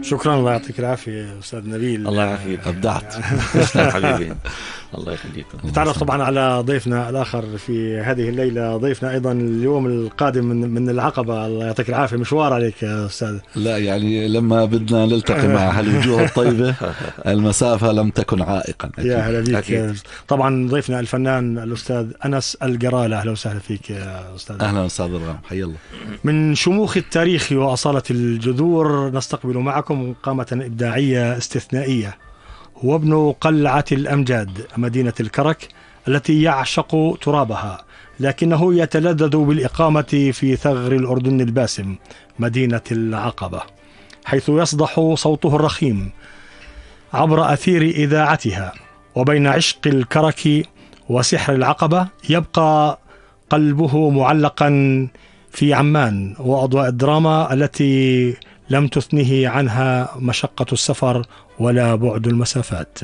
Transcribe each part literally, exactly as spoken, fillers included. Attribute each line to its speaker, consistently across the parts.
Speaker 1: شكرا، الله يعطيك العافية أستاذ نبيل.
Speaker 2: الله يعافيك،
Speaker 3: أبدعت.
Speaker 2: تسلم حبيبي، الله يخليكم.
Speaker 1: نتعرف طبعا على ضيفنا الآخر في هذه الليلة. ضيفنا أيضا اليوم القادم من من العقبة. الله يعطيك العافية، مشوار عليك يا أستاذ.
Speaker 3: لا يعني لما بدنا نلتقي مع هالوجوه الطيبة المسافة لم تكن عائقا.
Speaker 1: يا هلا بيك. طبعا ضيفنا الفنان الأستاذ أنس القرالة. أهلا وسهلا فيك يا أستاذ.
Speaker 3: أهلا أستاذ درغام، حي الله.
Speaker 1: من شموخ التاريخ وأصالة الجذور نستقبل معكم قامة إبداعية استثنائية. هو ابن قلعة الأمجاد مدينة الكرك التي يعشق ترابها، لكنه يتلذذ بالإقامة في ثغر الأردن الباسم مدينة العقبة، حيث يصدح صوته الرخيم عبر أثير إذاعتها. وبين عشق الكرك وسحر العقبة يبقى قلبه معلقا في عمان وأضواء الدراما التي لم تثنه عنها مشقة السفر ولا بعد المسافات.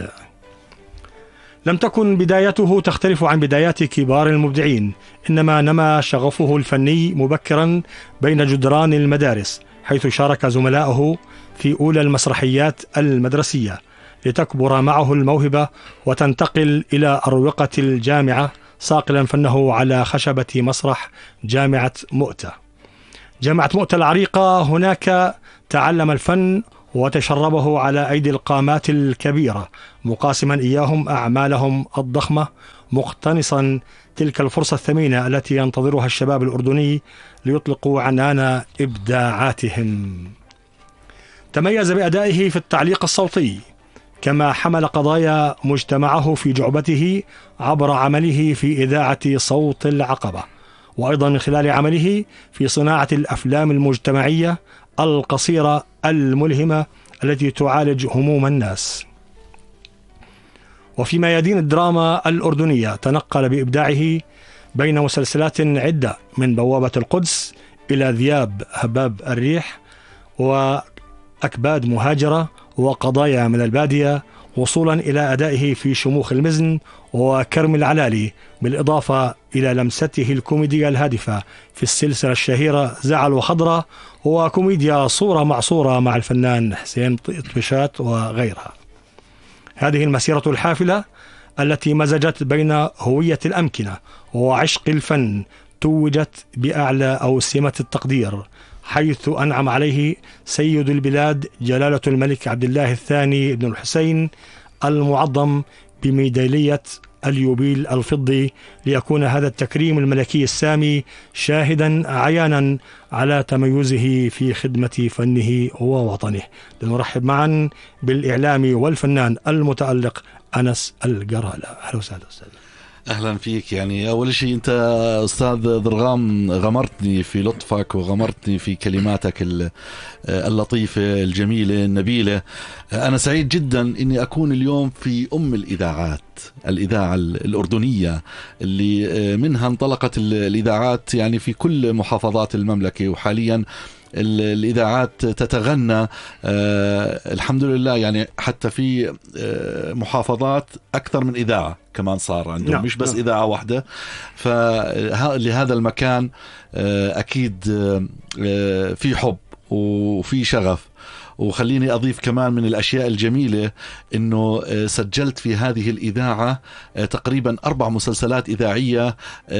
Speaker 1: لم تكن بدايته تختلف عن بدايات كبار المبدعين، إنما نما شغفه الفني مبكرا بين جدران المدارس، حيث شارك زملائه في أولى المسرحيات المدرسية، لتكبر معه الموهبة وتنتقل إلى أروقة الجامعة، صاقلا فنه على خشبة مسرح جامعة مؤتة. جامعة مؤتة العريقة، هناك تعلم الفن وتشربه على أيدي القامات الكبيرة، مقاسما إياهم أعمالهم الضخمة، مقتنصا تلك الفرصة الثمينة التي ينتظرها الشباب الأردني ليطلقوا عنان إبداعاتهم. تميز بأدائه في التعليق الصوتي، كما حمل قضايا مجتمعه في جعبته عبر عمله في إذاعة صوت العقبة، وأيضا من خلال عمله في صناعة الأفلام المجتمعية القصيرة الملهمة التي تعالج هموم الناس. وفي ميادين الدراما الأردنية تنقل بإبداعه بين مسلسلات عدة، من بوابة القدس إلى ذياب هباب الريح وأكباد مهاجرة وقضايا من البادية، وصولا إلى أدائه في شموخ المزن وكرم العلالي، بالإضافة إلى لمسته الكوميدية الهادفة في السلسلة الشهيرة زعل وخضرة، وكوميديا صورة مع صورة مع الفنان حسين طبشات وغيرها. هذه المسيرة الحافلة التي مزجت بين هوية الأمكنة وعشق الفن توجت بأعلى أوسمة التقدير، حيث أنعم عليه سيد البلاد جلالة الملك عبد الله الثاني بن الحسين المعظم بميدالية اليوبيل الفضي، ليكون هذا التكريم الملكي السامي شاهدا عيانا على تميزه في خدمة فنه ووطنه. لنرحب معا بالإعلامي والفنان المتألق أنس القرالة. أهلا وسهلا أستاذ.
Speaker 3: أهلا فيك. يعني أول شيء أنت أستاذ درغام غمرتني في لطفك وغمرتني في كلماتك اللطيفة الجميلة النبيلة. أنا سعيد جدا أني أكون اليوم في أم الإذاعات، الإذاعة الأردنية اللي منها انطلقت الإذاعات يعني في كل محافظات المملكة، وحاليا الإذاعات تتغنى آه الحمد لله، يعني حتى في آه محافظات أكثر من إذاعة كمان صار عندهم، نعم. مش بس نعم. إذاعة واحدة. فلهذا المكان آه أكيد آه في حب وفي شغف. وخليني أضيف كمان من الأشياء الجميلة أنه سجلت في هذه الإذاعة تقريبا أربع مسلسلات إذاعية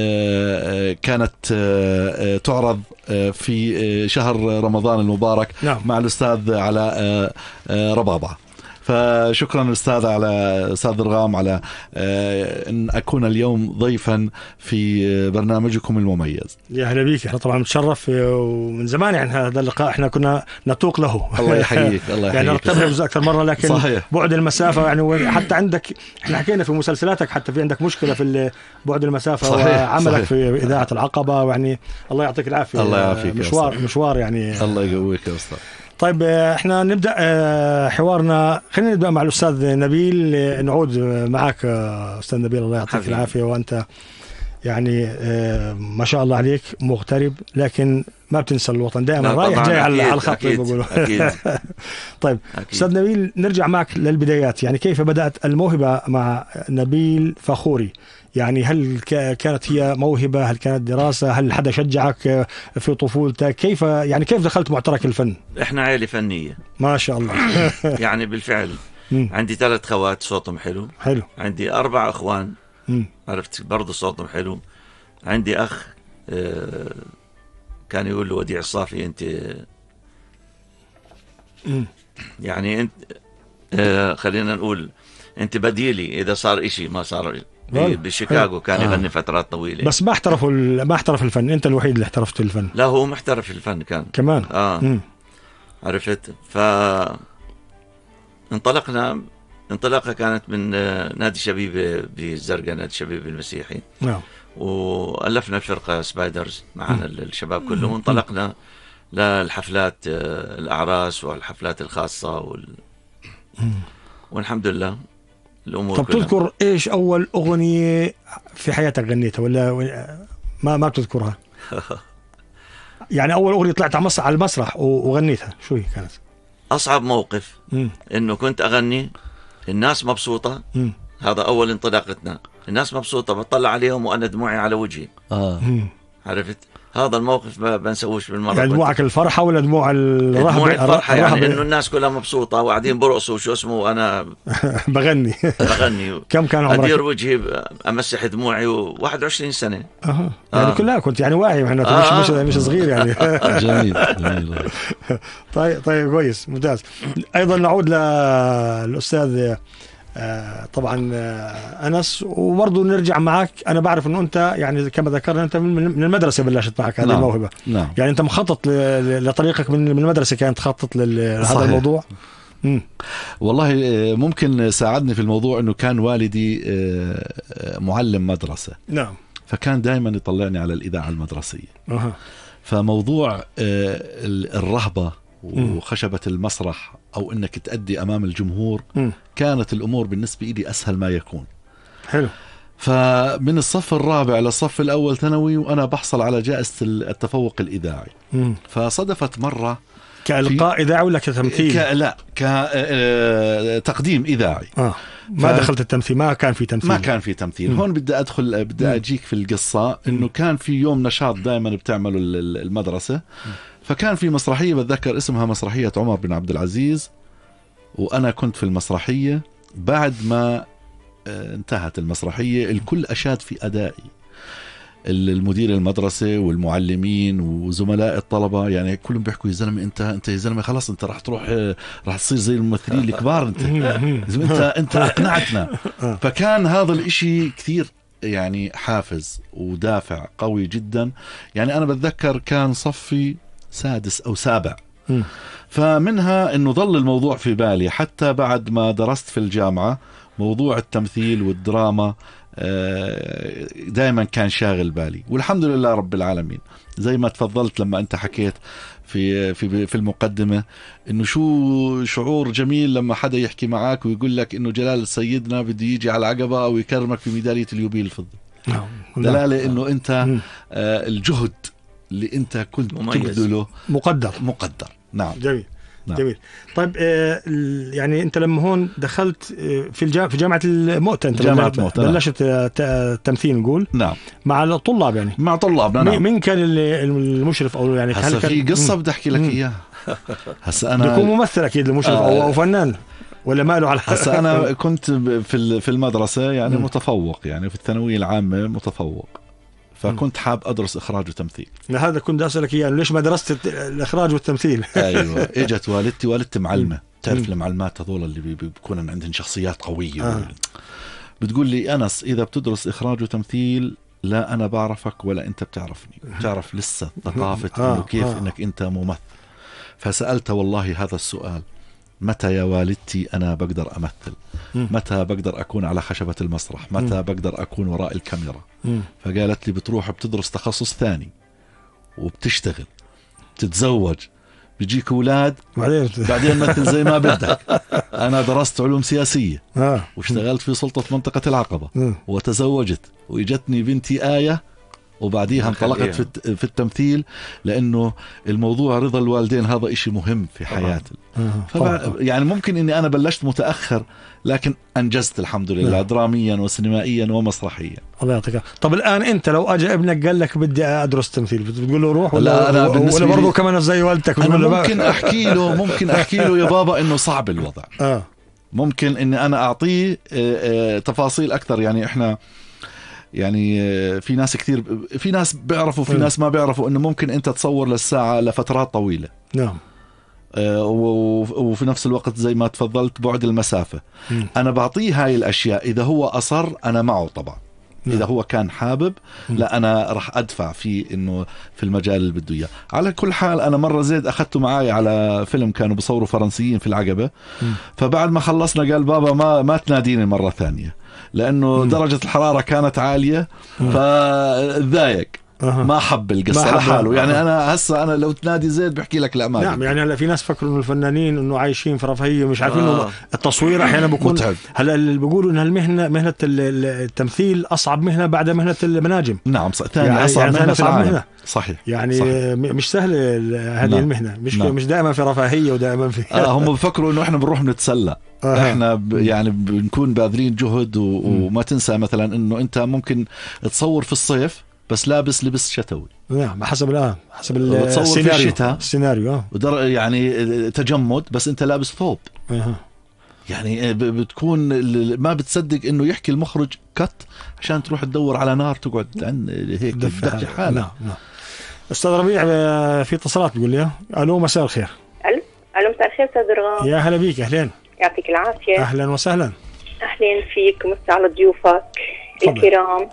Speaker 3: كانت تعرض في شهر رمضان المبارك، نعم. مع الأستاذ علاء ربابة. فشكرا أستاذ على أستاذ درغام على أن أكون اليوم ضيفا في برنامجكم المميز.
Speaker 1: يا أهلا بيك. احنا طبعا متشرف ومن زمان يعني هذا اللقاء احنا كنا نتوق له.
Speaker 3: الله يحييك. الله يحييك.
Speaker 1: يعني نرتبط أكثر مرة، لكن صحيح. بعد المسافة يعني حتى عندك احنا حكينا في مسلسلاتك حتى في عندك مشكلة في بعد المسافة. صحيح. وعملك صحيح. في إذاعة العقبة، يعني الله يعطيك العافية.
Speaker 3: الله يعافيك.
Speaker 1: مشوار مشوار يعني.
Speaker 3: الله يقويك يا أستاذ.
Speaker 1: طيب احنا نبدأ حوارنا، خلينا نبدأ مع الأستاذ نبيل. نعود معك أستاذ نبيل، الله يعطيك العافية. وأنت يعني ما شاء الله عليك مغترب، لكن ما بتنسى الوطن، دائما رايح جاي على الخط بيقولوا. طيب أكيد. أستاذ نبيل، نرجع معك للبدايات. يعني كيف بدأت الموهبة مع نبيل فخوري؟ يعني هل كانت هي موهبة؟ هل كانت دراسة؟ هل حدا شجعك في طفولتك؟ كيف يعني كيف دخلت معترك الفن؟
Speaker 2: احنا عائلة فنية
Speaker 1: ما شاء الله.
Speaker 2: يعني بالفعل عندي ثلاث خوات صوتهم حلو.
Speaker 1: حلو.
Speaker 2: عندي أربع أخوان
Speaker 1: مم.
Speaker 2: عرفت برضو صوتهم حلو. عندي أخ آه كان يقول له وديع الصافي أنت
Speaker 1: مم.
Speaker 2: يعني أنت آه خلينا نقول أنت بديلي إذا صار إشي ما صار. بشيكاغو كان يغني فترات طويلة
Speaker 1: بس ما احترفوا ما احترف الفن. أنت الوحيد اللي احترفت الفن.
Speaker 2: لا هو محترف الفن كان
Speaker 1: كمان.
Speaker 2: آه
Speaker 1: مم.
Speaker 2: عرفت. ف انطلقنا انطلاقة كانت من نادي شبيبة بالزرقاء، نادي شبيبة المسيحي.
Speaker 1: نعم.
Speaker 2: وألفنا الفرقة سبايدرز معنا الشباب كلهم، وانطلقنا للحفلات الأعراس والحفلات الخاصة وال... والحمد لله الأمور.
Speaker 1: طب
Speaker 2: كلها.
Speaker 1: تذكر إيش أول أغنية في حياتك غنيتها ولا ما ما بتذكرها؟ يعني أول أغنية طلعت على على المسرح وغنيتها شو هي كانت؟
Speaker 2: أصعب موقف
Speaker 1: مم.
Speaker 2: إنه كنت أغني الناس مبسوطة.
Speaker 1: مم.
Speaker 2: هذا أول انطلاقتنا، الناس مبسوطة بطلع عليهم وأنا دموعي على وجهي.
Speaker 3: آه.
Speaker 2: عرفت. هذا الموقف ما بنسويش بالمرة.
Speaker 1: يعني دموعك الفرحة ولا دموع الرهبة؟
Speaker 2: دموع الفرحة، يعني إنه الناس كلها مبسوطة وقاعدين برقصوا شو اسمه وأنا
Speaker 1: بغني.
Speaker 2: بغني.
Speaker 1: كم كان عمرك؟
Speaker 2: أدير وجهي أمسح دموعي وواحد وعشرين سنة.
Speaker 1: أها. يعني
Speaker 2: آه.
Speaker 1: كلها كنت يعني واعي معناته.
Speaker 2: آه.
Speaker 1: مش مش مش صغير يعني.
Speaker 3: جميل جميل.
Speaker 1: طيب طيب كويس ممتاز. أيضا نعود للأستاذ آه طبعا آه أنس، وبرضه نرجع معك. أنا بعرف إنه أنت يعني كما ذكرنا أنت من المدرسة بلشت معك هذه
Speaker 3: نعم.
Speaker 1: الموهبة.
Speaker 3: نعم.
Speaker 1: يعني أنت مخطط لطريقك من المدرسة، كانت تخطط لهذا الموضوع. مم.
Speaker 3: والله ممكن ساعدني في الموضوع إنه كان والدي معلم مدرسة.
Speaker 1: نعم.
Speaker 3: فكان دائما يطلعني على الإذاعة المدرسية.
Speaker 1: أها.
Speaker 3: فموضوع الرهبة وخشبة المسرح أو إنك تأدي أمام الجمهور م. كانت الأمور بالنسبة لي أسهل ما يكون.
Speaker 1: حلو.
Speaker 3: فمن الصف الرابع للصف الأول ثانوي وأنا بحصل على جائزة التفوق الإذاعي. م. فصدفت مرة
Speaker 1: كإلقاء إذاعي ولا كتمثيل؟
Speaker 3: ك... لا كتقديم إذاعي.
Speaker 1: آه. ما ف... دخلت التمثيل، ما كان في تمثيل.
Speaker 3: ما كان في تمثيل. م. هون بدي أدخل بدي أجيك في القصة إنه كان في يوم نشاط دائما بتعمله المدرسة. م. فكان في مسرحية بتذكر اسمها مسرحية عمر بن عبد العزيز، وأنا كنت في المسرحية. بعد ما انتهت المسرحية الكل أشاد في أدائي، المدير المدرسة والمعلمين وزملاء الطلبة، يعني كلهم بيحكوا يا زلمة أنت أنت يا زلمة خلاص أنت راح تروح راح تصير زي الممثلين الكبار، أنت أنت أنت أقنعتنا. فكان هذا الإشي كثير يعني حافز ودافع قوي جدا. يعني أنا بتذكر كان صفي سادس أو سابع. م. فمنها أنه ظل الموضوع في بالي حتى بعد ما درست في الجامعة. موضوع التمثيل والدراما دائما كان شاغل بالي، والحمد لله رب العالمين. زي ما تفضلت لما أنت حكيت في في في المقدمة إنه شو شعور جميل لما حدا يحكي معاك ويقول لك إنه جلال سيدنا بده يجي على العقبة أو يكرمك في ميدالية اليوبيل الفضة. دلالة إنه أنت الجهد اللي أنت كنت تبذله
Speaker 1: مقدر
Speaker 3: مقدر. نعم.
Speaker 1: جميل. نعم. جميل. طيب آه يعني أنت لما هون دخلت آه في الجامعة في جامعة المؤتة أنت
Speaker 3: جامعة المؤتة
Speaker 1: بلشت آه تمثيل نقول.
Speaker 3: نعم.
Speaker 1: مع الطلاب يعني.
Speaker 3: مع طلاب.
Speaker 1: نعم. مين كان المشرف أو يعني
Speaker 3: هسه في قصة بدي أحكي لك إياها. هسه أنا
Speaker 1: بيكون ممثل أكيد المشرف
Speaker 3: آه
Speaker 1: أو فنان ولا ما له على.
Speaker 3: هسه أنا كنت في في المدرسة يعني م. متفوق، يعني في الثانوية العامة متفوق. فكنت حاب أدرس إخراج وتمثيل.
Speaker 1: هذا كنت أسألك يعني ليش ما درست الإخراج والتمثيل؟
Speaker 3: أيوة. إجت والدتي والدتي معلمة، تعرف المعلمات هذول اللي بيكون عندهم شخصيات قوية. آه. بتقول لي أنس إذا بتدرس إخراج وتمثيل لا أنا بعرفك ولا أنت بتعرفني، بتعرف لسه ثقافة آه. إنه كيف آه. إنك أنت ممثل. فسألت والله هذا السؤال، متى يا والدتي أنا بقدر أمثل؟ متى بقدر أكون على خشبة المسرح؟ متى بقدر أكون وراء الكاميرا؟ فقالت لي بتروح بتدرس تخصص ثاني وبتشتغل بتتزوج بيجيك أولاد بعدين مثل زي ما بدك. أنا درست علوم سياسية واشتغلت في سلطة منطقة العقبة وتزوجت وإجتني بنتي آية وبعديها انطلقت في في التمثيل، لأنه الموضوع رضا الوالدين هذا إشي مهم في حياتي. يعني ممكن إني أنا بلشت متأخر لكن أنجزت الحمد لله دراميا وسينمائيا ومسرحيا.
Speaker 1: الله يعطيك. طب الآن أنت لو أجى ابنك قال لك بدي أدرس تمثيل بتقول له روح ولا
Speaker 3: أنا
Speaker 1: ولا برضه كمان زي والدتك؟
Speaker 3: أنا ممكن أحكي له ممكن أحكي له يا بابا إنه صعب الوضع.
Speaker 1: آه.
Speaker 3: ممكن إني أنا أعطيه تفاصيل أكثر. يعني إحنا يعني في ناس كثير، في ناس بيعرفوا في ناس ما بيعرفوا إنه ممكن أنت تصور للساعة لفترات طويلة.
Speaker 1: نعم.
Speaker 3: وفي نفس الوقت زي ما تفضلت بعد المسافة. م. أنا بعطيه هاي الأشياء إذا هو أصر أنا معه طبعا. م. إذا هو كان حابب م. لا أنا رح أدفع فيه إنه في المجال اللي بده إياه. على كل حال أنا مرة زيد أخذته معاي على فيلم كانوا بصوروا فرنسيين في العقبة. م. فبعد ما خلصنا قال بابا ما ما تناديني مرة ثانية لأنه م. درجة الحرارة كانت عالية فضايق. أه. ما حب القصة لحاله. يعني أه. أنا هسه أنا لو تنادي زيد بحكي لك لا ما.
Speaker 1: نعم. يعني هلا في ناس فكروا إنه الفنانين إنه عايشين في رفاهية مش عارفين إنه أه. التصوير أحيانا بيكون هلا اللي بيقولوا إن المهنة مهنة التمثيل أصعب مهنة بعد مهنة المناجم.
Speaker 3: نعم ثاني يعني أصعب, يعني مهنة, أصعب مهنة. صحيح.
Speaker 1: يعني
Speaker 3: صحيح.
Speaker 1: مش سهل هذه نعم. المهنة مش نعم. مش دائما في رفاهية ودائما في
Speaker 3: آه هم بفكروا إنه إحنا بنروح نتسلى. أه. إحنا ب يعني بنكون باذلين جهد و... وما تنسى مثلا إنه أنت ممكن تصور في الصيف بس لابس لبس شتوي.
Speaker 1: نعم حسب الآن حسب السيناريو. السيناريو
Speaker 3: ودر يعني تجمد بس أنت لابس ثوب.
Speaker 1: أه.
Speaker 3: يعني بتكون ما بتصدق إنه يحكي المخرج كت عشان تروح تدور على نار تقعد عن هيك تدفي حالك.
Speaker 1: نعم نعم. أستاذ ربيع في اتصالات بيقول لي ألو مساء الخير.
Speaker 4: ألو ألو مساء الخير أستاذ درغام.
Speaker 1: يا هلا بيك. أهلين.
Speaker 4: يعطيك العافية.
Speaker 1: أهلا وسهلا.
Speaker 4: أهلين فيك ومسا على ضيوفك الكرام.